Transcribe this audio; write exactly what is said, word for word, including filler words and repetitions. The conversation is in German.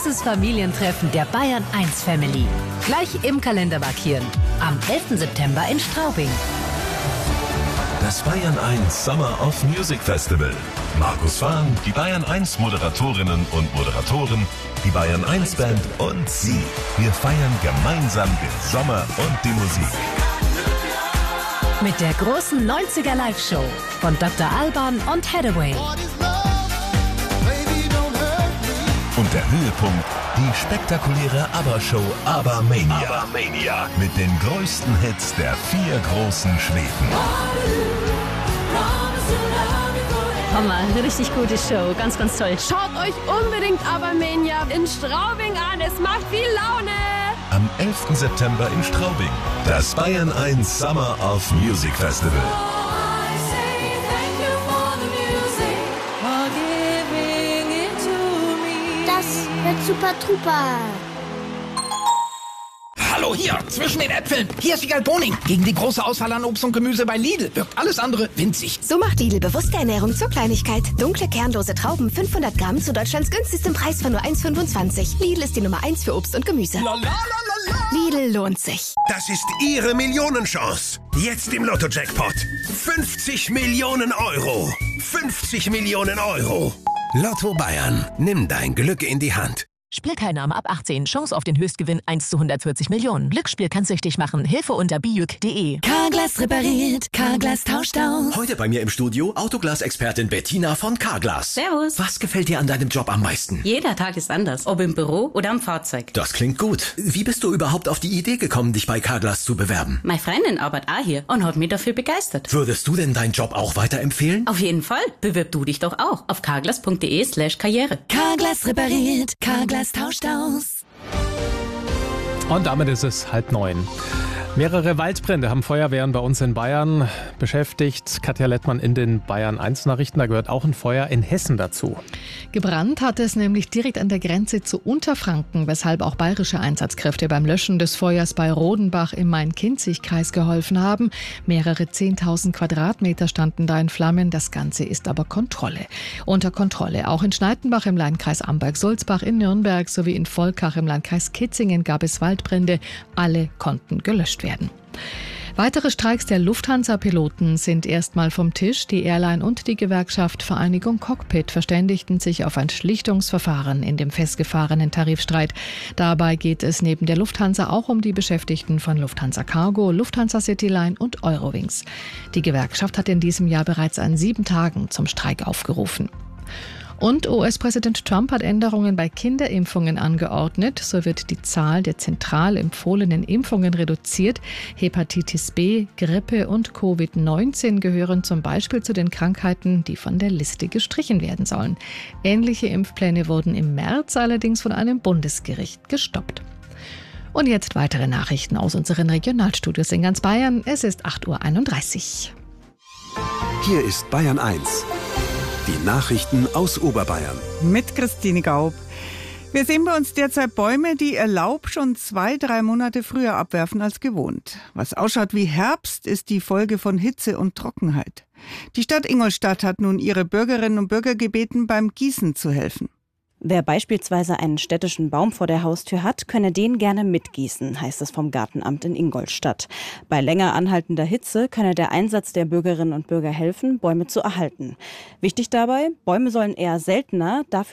großes Familientreffen der Bayern eins Family. Gleich im Kalender markieren. Am elften September in Straubing. Das Bayern eins Summer of Music Festival. Markus Fahn, die Bayern eins Moderatorinnen und Moderatoren, die Bayern eins Band und Sie. Wir feiern gemeinsam den Sommer und die Musik. Mit der großen neunziger Live-Show von Doktor Alban und Hathaway. Und der Höhepunkt, die spektakuläre ABBA-Show ABBA-Mania. ABBA-Mania. Mit den größten Hits der vier großen Schweden. Hammer, eine richtig gute Show, ganz, ganz toll. Schaut euch unbedingt ABBA-Mania in Straubing an, es macht viel Laune. Am elften September in Straubing. Das Bayern eins Summer of Music Festival. Wird super Trupa. Hallo hier, zwischen den Äpfeln. Hier ist Wiegald Boning. Gegen die große Auswahl an Obst und Gemüse bei Lidl wirkt alles andere winzig. So macht Lidl bewusste Ernährung zur Kleinigkeit. Dunkle, kernlose Trauben, fünfhundert Gramm zu Deutschlands günstigstem Preis von nur eins Komma fünfundzwanzig. Lidl ist die Nummer eins für Obst und Gemüse. La, la, la, la, la. Lidl lohnt sich. Das ist Ihre Millionenchance. Jetzt im Lotto-Jackpot. fünfzig Millionen Euro. fünfzig Millionen Euro. Lotto Bayern. Nimm dein Glück in die Hand. Spielteilnahme ab achtzehn. Chance auf den Höchstgewinn eins zu hundertvierzig Millionen. Glücksspiel kann süchtig machen. Hilfe unter bijuk punkt de. Carglass repariert. Carglass tauscht aus. Heute bei mir im Studio Autoglas-Expertin Bettina von Carglass. Servus. Was gefällt dir an deinem Job am meisten? Jeder Tag ist anders. Ob im Büro oder am Fahrzeug. Das klingt gut. Wie bist du überhaupt auf die Idee gekommen, dich bei Carglass zu bewerben? Meine Freundin arbeitet auch hier und hat mich dafür begeistert. Würdest du denn deinen Job auch weiterempfehlen? Auf jeden Fall. Bewirb du dich doch auch auf carglass punkt de slash karriere. Carglass repariert. Carglass tauscht aus. Und damit ist es halb neun. Mehrere Waldbrände haben Feuerwehren bei uns in Bayern beschäftigt. Katja Lettmann in den Bayern eins Nachrichten. Da gehört auch ein Feuer in Hessen dazu. Gebrannt hat es nämlich direkt an der Grenze zu Unterfranken, weshalb auch bayerische Einsatzkräfte beim Löschen des Feuers bei Rodenbach im Main-Kinzig-Kreis geholfen haben. Mehrere zehntausend Quadratmeter standen da in Flammen. Das Ganze ist aber Kontrolle. Unter Kontrolle. Auch in Schneidenbach im Landkreis Amberg-Sulzbach, in Nürnberg sowie in Volkach im Landkreis Kitzingen gab es Waldbrände. Alle konnten gelöscht werden. Weitere Streiks der Lufthansa-Piloten sind erstmal vom Tisch. Die Airline und die Gewerkschaft Vereinigung Cockpit verständigten sich auf ein Schlichtungsverfahren in dem festgefahrenen Tarifstreit. Dabei geht es neben der Lufthansa auch um die Beschäftigten von Lufthansa Cargo, Lufthansa Cityline und Eurowings. Die Gewerkschaft hat in diesem Jahr bereits an sieben Tagen zum Streik aufgerufen. Und U S-Präsident Trump hat Änderungen bei Kinderimpfungen angeordnet. So wird die Zahl der zentral empfohlenen Impfungen reduziert. Hepatitis B, Grippe und Covid neunzehn gehören zum Beispiel zu den Krankheiten, die von der Liste gestrichen werden sollen. Ähnliche Impfpläne wurden im März allerdings von einem Bundesgericht gestoppt. Und jetzt weitere Nachrichten aus unseren Regionalstudios in ganz Bayern. Es ist acht Uhr einunddreißig. Hier ist Bayern eins. Die Nachrichten aus Oberbayern. Mit Christine Gaub. Wir sehen bei uns derzeit Bäume, die ihr Laub schon zwei, drei Monate früher abwerfen als gewohnt. Was ausschaut wie Herbst, ist die Folge von Hitze und Trockenheit. Die Stadt Ingolstadt hat nun ihre Bürgerinnen und Bürger gebeten, beim Gießen zu helfen. Wer beispielsweise einen städtischen Baum vor der Haustür hat, könne den gerne mitgießen, heißt es vom Gartenamt in Ingolstadt. Bei länger anhaltender Hitze könne der Einsatz der Bürgerinnen und Bürger helfen, Bäume zu erhalten. Wichtig dabei, Bäume sollen eher seltener, dafür